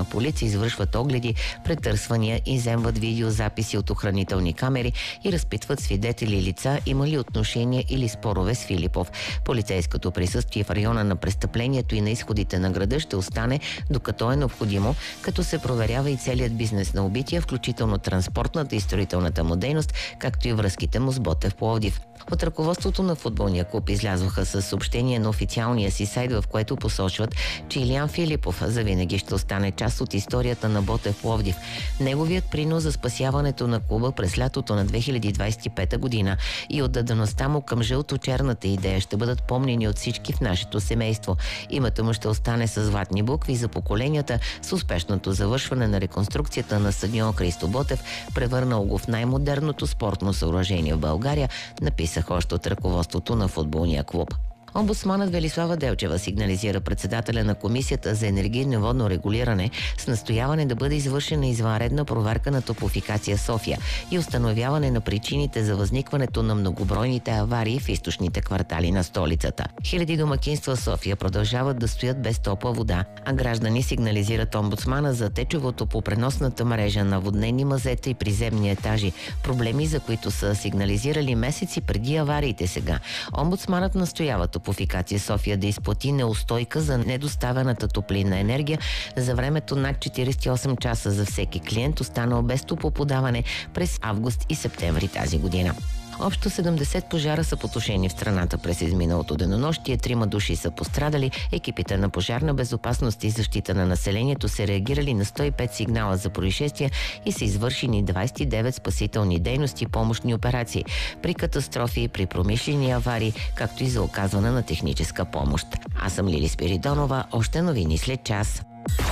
полиция извършват огледи, претърсвания, изземват видеозаписи от охранителни камери и разпитват свидетели и лица, имали отношения или спорове с Филипов. Полицейското присъствие в района на престъплението и на изходите на града ще остане докато е необходимо, като се проверява и целият бизнес на убития, включително транспортната и строителната му дейност, както и връзките му с Ботев Пловдив. От ръководството на футболния клуб излязоха с съобщение на официалния си сайт, в което посочват, че Илиян Филипов завинаги ще остане част от историята на Ботев Пловдив. Неговият принос за спасяването на клуба през лятото на 2025 година и отдадеността му към жълто-черната идея ще бъдат помнени от всички в нашето семейство. Името му ще остане с златни букви за поколенията с успешното завършване на реконструкцията на стадион Христо Ботев, превърнал го в най-модерното спортно съоръжение в България, написах още от ръководството на футболния клуб. Омбудсманът Велислава Делчева сигнализира председателя на Комисията за енергийно и водно регулиране с настояване да бъде извършена извънредна проверка на Топлофикация София и установяване на причините за възникването на многобройните аварии в източните квартали на столицата. Хиляди домакинства в София продължават да стоят без топла вода, а граждани сигнализират омбудсмана за течовото по преносната мрежа, наводнени мазета и приземни етажи, проблеми, за които са сигнализирали месеци преди авариите сега. Омбудсманът настоява Топлофикация София да изплати неустойка за недоставената топлинна енергия за времето над 48 часа за всеки клиент, останал без топлоподаване през август и септември тази година. Общо 70 пожара са потушени в страната през изминалото денонощие, 3 души са пострадали. Екипите на пожарна безопасност и защита на населението са реагирали на 105 сигнала за происшествия и са извършени 29 спасителни дейности и помощни операции при катастрофи, при промишлени аварии, както и за оказване на техническа помощ. Аз съм Лили Спиридонова, още новини след час.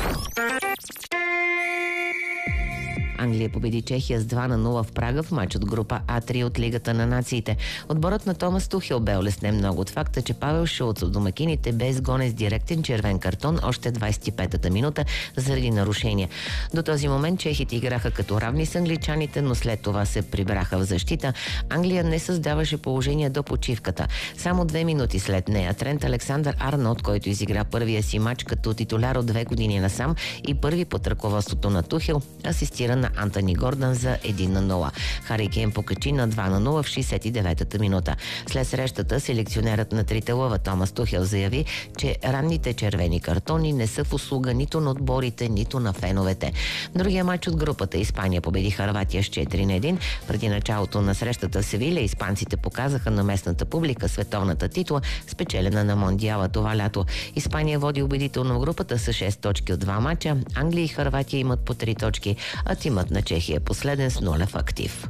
Англия победи Чехия с 2-0 в Прага в мач от група А3 от Лигата на нациите. Отборът на Томас Тухел бе улеснен много от факта, че Павел Шулц от домакините бе изгонен с директен червен картон още 25-та минута заради нарушения. До този момент чехите играха като равни с англичаните, но след това се прибраха в защита. Англия не създаваше положение до почивката. Само 2 минути след нея Трент Александър-Арнолд, който изигра първия си мач като титуляр от 2 години насам и първи под ръководството на Тухел, асистира на Антони Гордън за 1-0. Хари Кейн покачи на 2-0 в 69-та минута. След срещата селекционерът на трите лъва Томас Тухел заяви, че ранните червени картони не са в услуга нито на отборите, нито на феновете. Другия матч от групата Испания победи Хърватия с 4-1. Преди началото на срещата в Севиля испанците показаха на местната публика световната титла, спечелена на Мондиала това лято. Испания води убедително в групата с 6 точки от 2 мача. Англия и Хърватия имат по 3 точки, а тимът на Чехия е последен с 0 актив.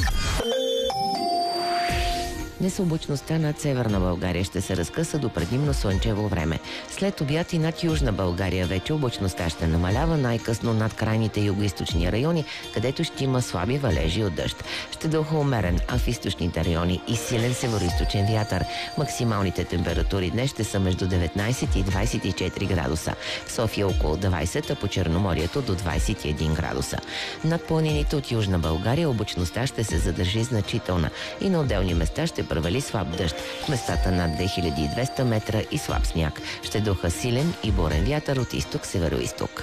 Днес облачността над северна България ще се разкъса до предимно слънчево време. След обяд и над южна България вече облачността ще намалява, най-късно над крайните югоизточни райони, където ще има слаби валежи от дъжд. Ще духа умерен, а в източните райони и силен североизточен вятър. Максималните температури днес ще са между 19 и 24 градуса. В София около 20, а по Черноморието до 21 градуса. Над планините от южна България облачността ще се задържи значителна и на отделни места ще провали слаб дъжд. В местата над 2200 метра и слаб сняг. Ще духа силен и бурен вятър от изток-североизток.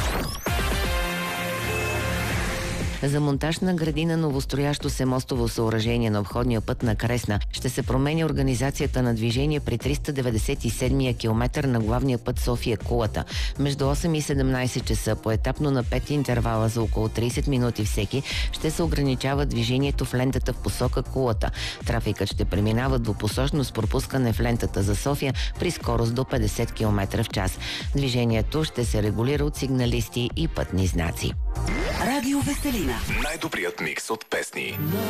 За монтаж на градина новостроящо се мостово съоръжение на обходния път на Кресна ще се променя организацията на движение при 397-я километър на главния път София-Кулата. Между 8 и 17 часа поетапно на 5 интервала за около 30 минути всеки ще се ограничава движението в лентата в посока Кулата. Трафикът ще преминава двупосочно с пропускане в лентата за София при скорост до 50 км в час. Движението ще се регулира от сигналисти и пътни знаци. Радио Веселина. Най-добрият микс от песни.